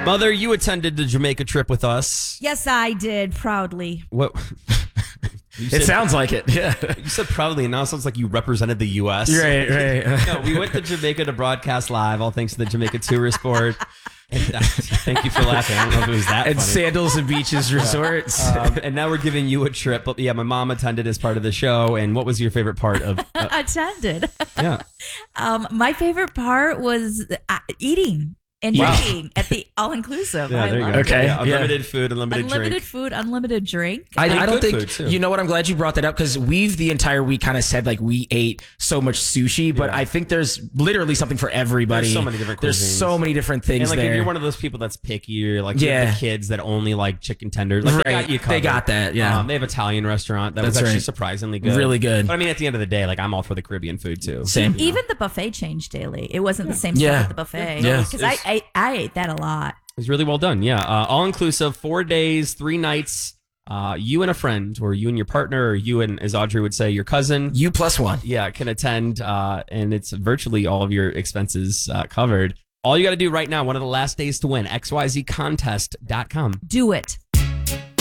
Mother, you attended the Jamaica trip with us. Yes, I did, proudly. What? It sounds like it. Yeah. You said proudly, and now it sounds like you represented the U.S. Right. No, we went to Jamaica to broadcast live, all thanks to the Jamaica Tourist Board. And, thank you for laughing. I don't know if it was that And funny. Sandals and Beaches Resorts. And now we're giving you a trip. But yeah, my mom attended as part of the show. And what was your favorite part of? Attended. Yeah. My favorite part was eating and drinking at the all-inclusive. Yeah, there you loved go. it. Okay. Yeah, unlimited food, unlimited drink. Food, unlimited drink. I don't good think, food, too. you know what, I'm glad you brought that up because we've the entire week kind of said like we ate so much sushi, but Yeah. I think there's literally something for everybody. There's so many different There's cuisines. so many different things And like there. if you're one of those people that's picky, or like you have Yeah. the kids that only like chicken tenders, like they Right. got you They covered. got that, yeah. They have Italian restaurant that That's was actually right. surprisingly good, Really good. But I mean, at the end of the day, like I'm all for the Caribbean food too. Same. Even the buffet changed daily. It wasn't the same Yeah. stuff at the buffet. Yeah. Because I ate that a lot. It was really well done. Yeah, all inclusive, 4 days, 3 nights. You and a friend, or you and your partner, or you and, as Audrey would say, your cousin. You plus one. Yeah, can attend, and it's virtually all of your expenses covered. All you got to do right now, one of the last days to win, xyzcontest.com. Do it.